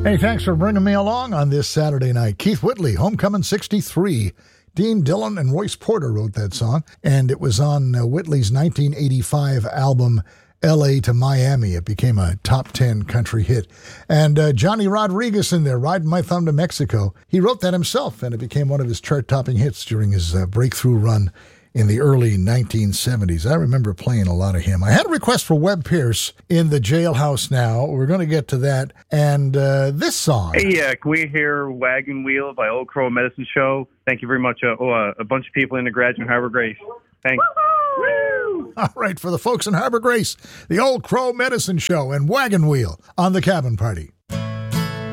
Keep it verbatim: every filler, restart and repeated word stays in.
Hey, thanks for bringing me along on this Saturday night. Keith Whitley, Homecoming sixty-three. Dean Dillon and Royce Porter wrote that song, and it was on uh, Whitley's nineteen eighty-five album, L A to Miami. It became a top ten country hit. And uh, Johnny Rodriguez in there, Riding My Thumb to Mexico. He wrote that himself, and it became one of his chart-topping hits during his uh, breakthrough run in the early nineteen seventies. I remember playing a lot of him. I had a request for Webb Pierce in the Jailhouse now. We're going to get to that. And uh, this song. Hey, yeah, can we hear Wagon Wheel by Old Crow Medicine Show? Thank you very much. Uh, oh, uh, a bunch of people in the Graduate Harbor Grace. Thanks. Woo! All right, for the folks in Harbor Grace, the Old Crow Medicine Show and Wagon Wheel on the Cabin Party.